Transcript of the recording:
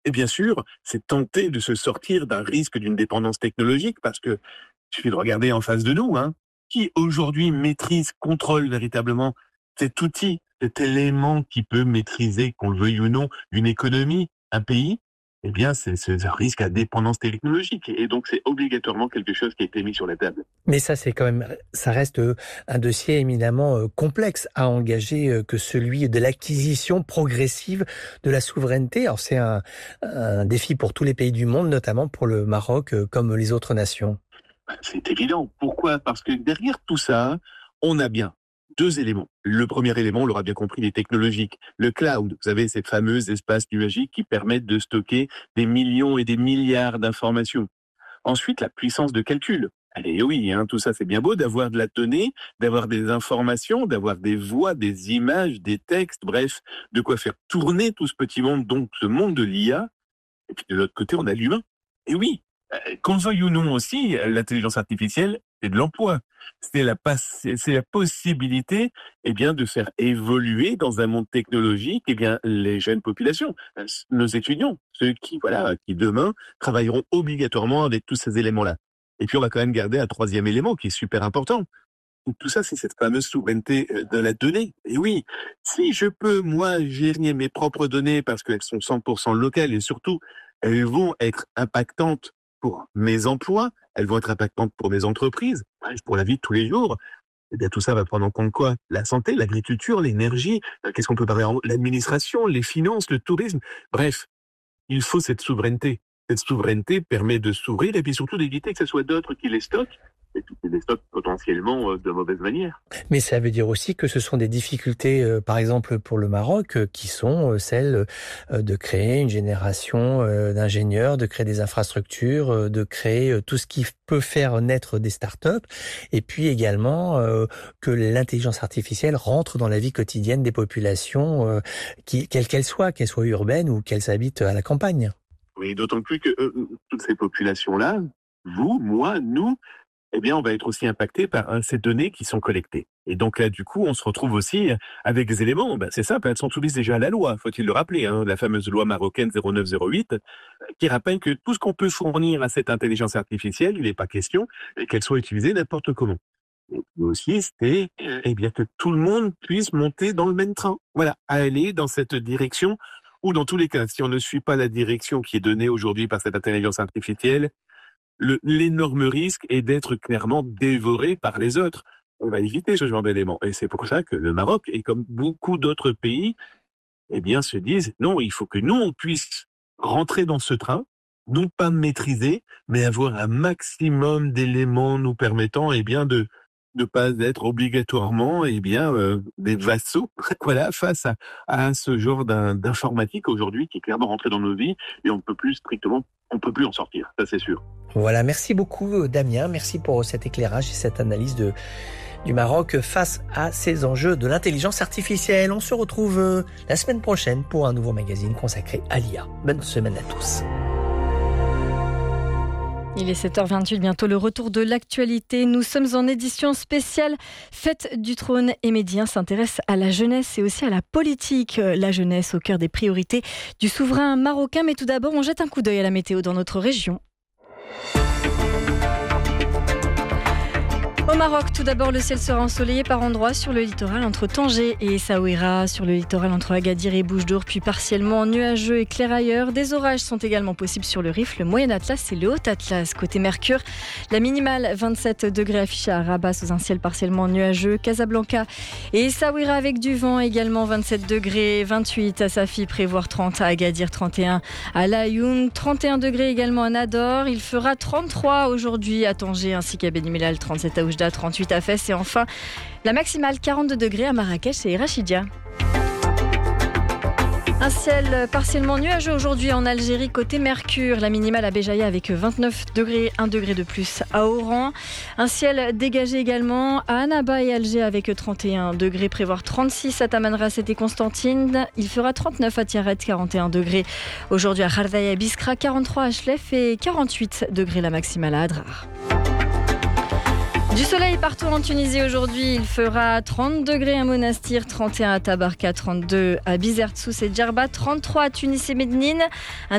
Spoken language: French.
Et bien sûr, c'est tenter de se sortir d'un risque d'une dépendance technologique parce que il suffit de regarder en face de nous, hein. Qui aujourd'hui maîtrise, contrôle véritablement cet outil, cet élément qui peut maîtriser, qu'on le veuille ou non, une économie, un pays? Eh bien, c'est ce risque à dépendance technologique et donc c'est obligatoirement quelque chose qui a été mis sur la table. Mais ça, c'est quand même, ça reste un dossier éminemment complexe à engager que celui de l'acquisition progressive de la souveraineté. Alors, c'est un défi pour tous les pays du monde, notamment pour le Maroc, comme les autres nations. C'est évident. Pourquoi? Parce que derrière tout ça, on a bien 2 éléments. Le premier élément, on l'aura bien compris, il est technologique. Le cloud, vous savez, ces fameux espaces nuagiques qui permettent de stocker des millions et des milliards d'informations. Ensuite, la puissance de calcul. Allez, oui, hein, tout ça, c'est bien beau d'avoir de la donnée, d'avoir des informations, d'avoir des voix, des images, des textes, bref, de quoi faire tourner tout ce petit monde, donc ce monde de l'IA. Et puis de l'autre côté, on a l'humain. Et oui, qu'on le veuille ou non aussi, l'intelligence artificielle, c'est de l'emploi. C'est la possibilité, eh bien, de faire évoluer dans un monde technologique, eh bien, les jeunes populations, nos étudiants, ceux qui, voilà, qui demain travailleront obligatoirement avec tous ces éléments-là. Et puis, on va quand même garder un troisième élément qui est super important. Tout ça, c'est cette fameuse souveraineté de la donnée. Et oui, si je peux, moi, gérer mes propres données parce qu'elles sont 100% locales et surtout, elles vont être impactantes pour mes emplois, elles vont être impactantes pour mes entreprises, bref, pour la vie de tous les jours. Eh bien, tout ça va prendre en compte quoi? La santé, l'agriculture, l'énergie, qu'est-ce qu'on peut parler l'administration, les finances, le tourisme. Bref, il faut cette souveraineté. Cette souveraineté permet de s'ouvrir et puis surtout d'éviter que ce soit d'autres qui les stockent et qui les stockent potentiellement de mauvaise manière. Mais ça veut dire aussi que ce sont des difficultés, par exemple pour le Maroc, qui sont celles de créer une génération d'ingénieurs, de créer des infrastructures, de créer tout ce qui peut faire naître des startups, et puis également que l'intelligence artificielle rentre dans la vie quotidienne des populations, quelles qu'elles soient urbaines ou qu'elles habitent à la campagne. Oui, d'autant plus que toutes ces populations-là, vous, moi, nous, eh bien, on va être aussi impacté par ces données qui sont collectées. Et donc là, du coup, on se retrouve aussi avec des éléments, c'est simple, elles sont soumises déjà à la loi, faut-il le rappeler, hein, la fameuse loi marocaine 0908, qui rappelle que tout ce qu'on peut fournir à cette intelligence artificielle, il n'est pas question qu'elle soit utilisée n'importe comment. Et puis aussi, c'est eh bien que tout le monde puisse monter dans le même train. Voilà, aller dans cette direction, ou dans tous les cas, si on ne suit pas la direction qui est donnée aujourd'hui par cette intelligence artificielle, l'énorme risque est d'être clairement dévoré par les autres. On va éviter ce genre d'éléments. Et c'est pour ça que le Maroc, et comme beaucoup d'autres pays, eh bien, se disent, non, il faut que nous, on puisse rentrer dans ce train, non pas maîtriser, mais avoir un maximum d'éléments nous permettant, eh bien, de ne pas être obligatoirement, eh bien, des vassaux, voilà, face à ce genre d'informatique aujourd'hui qui est clairement rentré dans nos vies et on peut plus en sortir, ça c'est sûr. Voilà, merci beaucoup Damien, merci pour cet éclairage et cette analyse du Maroc face à ces enjeux de l'intelligence artificielle. On se retrouve la semaine prochaine pour un nouveau magazine consacré à l'IA. Bonne semaine à tous. Il est 7h28, bientôt le retour de l'actualité. Nous sommes en édition spéciale Fête du Trône et Médien s'intéresse à la jeunesse et aussi à la politique. La jeunesse au cœur des priorités du souverain marocain. Mais tout d'abord, on jette un coup d'œil à la météo dans notre région. Au Maroc, tout d'abord, le ciel sera ensoleillé par endroits sur le littoral entre Tanger et Essaouira, sur le littoral entre Agadir et Bouches-d'Or, puis partiellement nuageux et clair ailleurs. Des orages sont également possibles sur le Rif, le Moyen Atlas et le Haut Atlas. Côté Mercure, la minimale 27 degrés affichée à Rabat sous un ciel partiellement nuageux. Casablanca et Essaouira avec du vent également 27 degrés, 28 à Safi, prévoir 30 à Agadir, 31 à Laayoune, 31 degrés également à Nador. Il fera 33 aujourd'hui à Tanger ainsi qu'à Beni Mellal, 37 à Oujda, 38 à Fès et enfin la maximale 42 degrés à Marrakech et Rachidia. Un ciel partiellement nuageux aujourd'hui en Algérie côté Mercure, la minimale à Béjaïa avec 29 degrés, 1 degré de plus à Oran. Un ciel dégagé également à Annaba et Alger avec 31 degrés, prévoir 36 à Tamanrasset et Constantine. Il fera 39 à Tiaret, 41 degrés aujourd'hui à Khardaïa et Biskra, 43 à Chlef et 48 degrés la maximale à Adrar. Du soleil partout en Tunisie aujourd'hui, il fera 30 degrés à Monastir, 31 à Tabarka, 32 à Bizertous et Djerba, 33 à Tunis et Médine.